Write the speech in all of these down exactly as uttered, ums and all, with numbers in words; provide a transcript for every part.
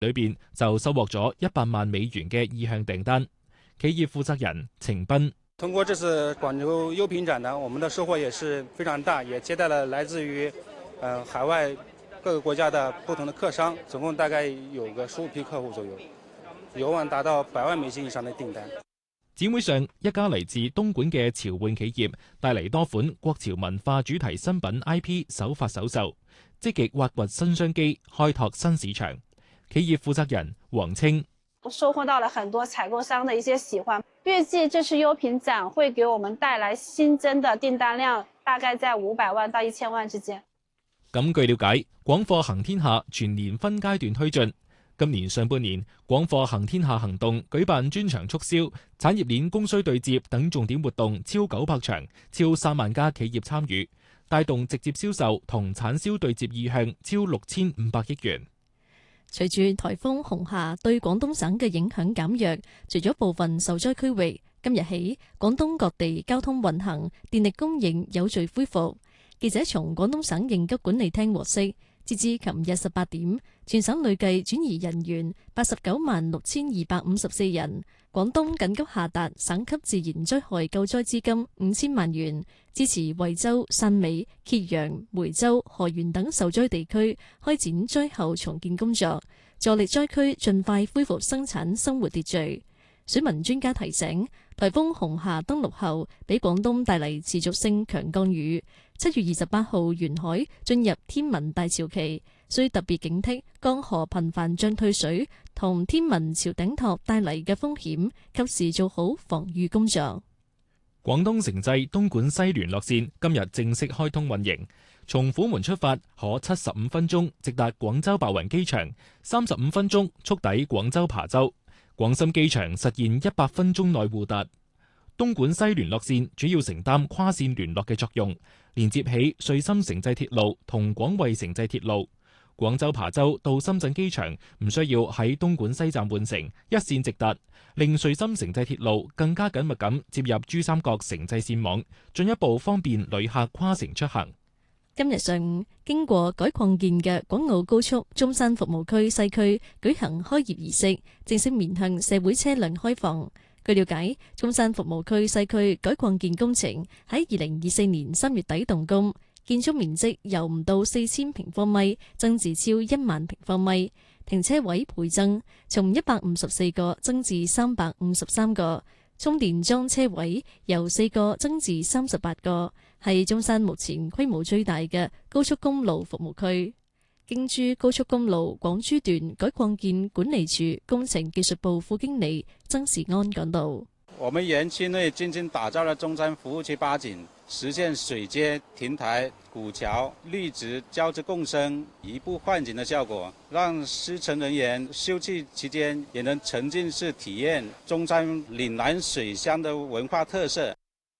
裏邊就收穫咗一百萬美元嘅意向訂單。企業負責人程斌： 通過這次廣州優品展呢，我們的收穫也是非常大，也接待了來自於呃海外各個國家的不同的客商，總共大概有個十五批客戶左右，有望達到百萬美金以上的訂單。 展會上，一家嚟自東莞嘅潮玩企業帶嚟多款國潮文化主題新品 I P 首發首售，積極挖掘新商機，開拓新市場。企業負責人黃青： 收穫到了很多採購商的一些喜歡，預計這次優品展會給我們帶來新增的訂單量，大概在五百萬到一千萬之間。 咁據了解，廣貨行天下全年分階段推進。今年上半年，廣貨行天下行動舉辦專場促銷、產業鏈供需對接等重點活動超九百場，超三萬家企業參與，帶動直接銷售同產銷對接意向超六千五百億元。 隨住颱風紅霞對廣東省嘅影響減弱，除咗部分受災區域，今日起廣東各地交通運行、電力供應有序恢復。記者從廣東省應急管理廳獲悉，截至琴日十八點，全省累計轉移人員八十九萬六千二百五十四人。廣東緊急下達省級自然災害救災資金五千萬元，支持惠州、汕尾、揭陽、梅州、河源等受災地區開展災後重建工作，助力災區盡快恢復生產生活秩序。水文專家提醒，颱風紅霞登陸後，俾廣東帶嚟持續性強降雨。七月二十八號沿海進入天文大潮期，需特別警惕江河頻繁漲退水同天文潮頂托帶嚟嘅風險，及時做好防禦工作。 廣東城際東莞西聯絡線今日正式開通運營，從虎門出發可七十五分鐘直達廣州白雲機場，三十五分鐘速抵廣州琶洲。廣深機場實現一百分鐘內互達。東莞西聯絡線主要承擔跨線聯絡嘅作用，連接起穗深城際鐵路同廣惠城際鐵路。廣州琶洲到深圳機場唔需要喺東莞西站換乘，一線直達，令穗深城際鐵路更加緊密咁接入珠三角城際線網，進一步方便旅客跨城出行。 今日上午，經過改擴建嘅港澳高速中山服務區西區舉行開業儀式，正式面向社會車輛開放。據了解，中山服務區西區改擴建工程喺二零二四年三月底動工，建築面積由唔到四千平方米增至超一萬平方米，停車位倍增，從一百五十四個增至三百五十三個，充電樁車位由四個增至三十八個，係中山目前規模最大嘅高速公路服務區。京珠高速公路廣珠段改擴建管理處工程技術部副經理曾時安講道： 我們園區內精心打造了中山服務區八景，實現水街、亭台、古橋、綠植交織共生、移步換景的效果，讓施工人員休憩期間也能沉浸式體驗中山嶺南水鄉的文化特色。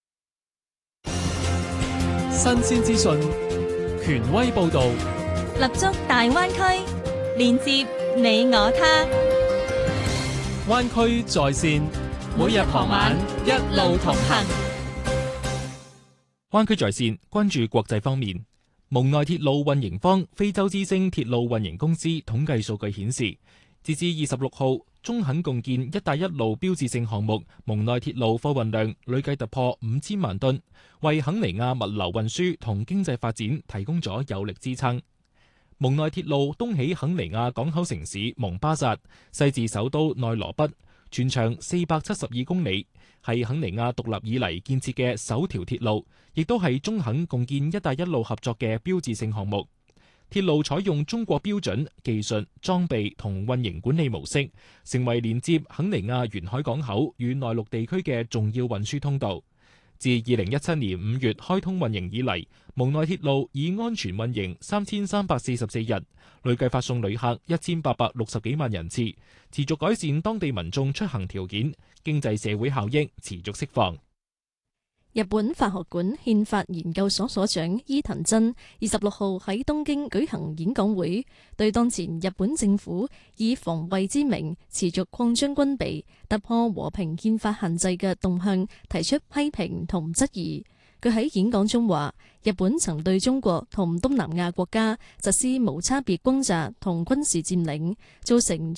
新鮮資訊，權威報導。 立足大灣區，連接你我他。 灣區在線，每日傍晚一路同行。 灣區在線關注國際方面，蒙內鐵路運營方非洲之星鐵路運營公司統計數據顯示，截至二十六號，中肯共建「一帶一路」標誌性項目蒙內鐵路貨運量累計突破五千萬噸，為肯尼亞物流運輸同經濟發展提供咗有力支撐。蒙內鐵路東起肯尼亞港口城市蒙巴薩，西至首都內羅畢，全長四百七十二公里，係肯尼亞獨立以嚟建設嘅首條鐵路，亦都係中肯共建「一帶一路」合作嘅標誌性項目。鐵路採用中國標準技術、裝備同運營管理模式，成為連接肯尼亞沿海港口與內陸地區嘅重要運輸通道。自二零一七年五月開通運營以嚟，蒙內鐵路以安全運營三千三百四十四日，累計發送旅客一千八百六十幾萬人次，持續改善當地民眾出行條件，經濟社會效益持續釋放。 日本法學館憲法研究所所長伊藤真二十六號喺東京舉行演講會，對當前日本政府以防衛之名持續擴張軍備、突破和平憲法限制嘅動向提出批評同質疑。佢喺演講中話，日本曾對中國同東南亞國家實施無差別轟炸同軍事佔領，造成